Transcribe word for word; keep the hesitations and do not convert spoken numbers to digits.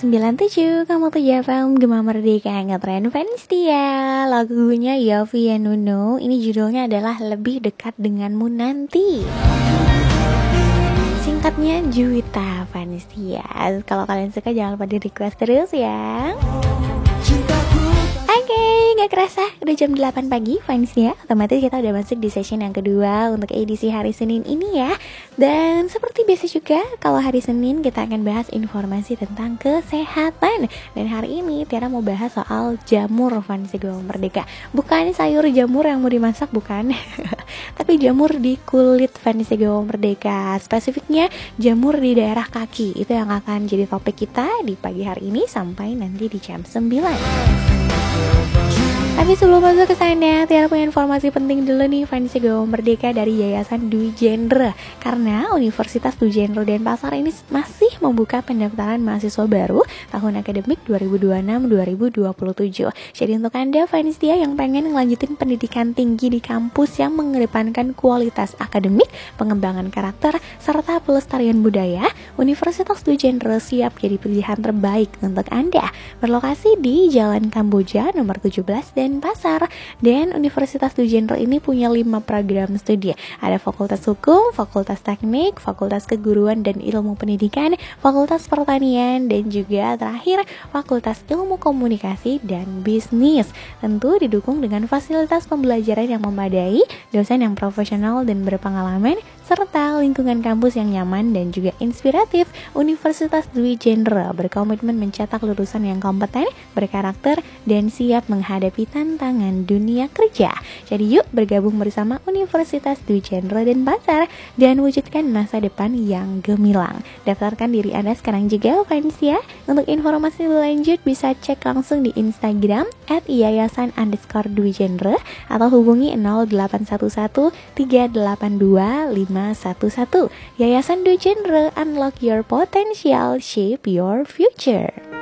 sembilan tujuh kamu tuh F M Gema Merdeka Ngetren Fans dia. Lagunya Yovie and Nuno. Ini judulnya adalah Lebih Dekat Denganmu Nanti. Singkatnya Juwita Fans dia. Kalau kalian suka jangan lupa di request terus ya. Oke, okay, gak kerasa udah jam delapan pagi fans ya. Otomatis kita udah masuk di session yang kedua untuk edisi hari Senin ini ya. Dan seperti biasa juga, kalau hari Senin kita akan bahas informasi tentang kesehatan. Dan hari ini Tiara mau bahas soal jamur fans Gema Merdeka. Bukan sayur jamur yang mau dimasak, bukan. Tapi jamur di kulit fans Gema Merdeka. Spesifiknya jamur di daerah kaki. Itu yang akan jadi topik kita di pagi hari ini sampai nanti di jam sembilan. Tapi sebelum masuk ke sana, Tiara punya informasi penting dulu nih fans Gema Merdeka dari Yayasan Dwi Genre. Karena Universitas Dwi Genre Denpasar ini masih membuka pendaftaran mahasiswa baru tahun akademik dua ribu dua puluh enam dua ribu dua puluh tujuh. Jadi untuk Anda fans dia yang pengen ngelanjutin pendidikan tinggi di kampus yang mengedepankan kualitas akademik, pengembangan karakter, serta pelestarian budaya, Universitas Dwi Genre siap jadi pilihan terbaik untuk Anda. Berlokasi di Jalan Kamboja nomor tujuh belas Denpasar. Dan Universitas Dwi Genre ini punya lima program studi. Ada Fakultas Hukum, Fakultas Teknik, Fakultas Keguruan dan Ilmu Pendidikan, Fakultas Pertanian, dan juga terakhir Fakultas Ilmu Komunikasi dan Bisnis. Tentu didukung dengan fasilitas pembelajaran yang memadai, dosen yang profesional dan berpengalaman, serta lingkungan kampus yang nyaman dan juga inspiratif. Universitas Dwi Genre berkomitmen mencetak lulusan yang kompeten, berkarakter, dan siap menghadapi tantangan dunia kerja. Jadi yuk bergabung bersama Universitas Dwi Genre Denpasar dan wujudkan masa depan yang gemilang. Daftarkan diri Anda sekarang juga fans ya. Untuk informasi lebih lanjut bisa cek langsung di Instagram at yayasan underscore Dwi Genre atau hubungi nol delapan satu satu tiga delapan dua lima satu satu. Yayasan Dwi Genre, unlock your potential, shape your future.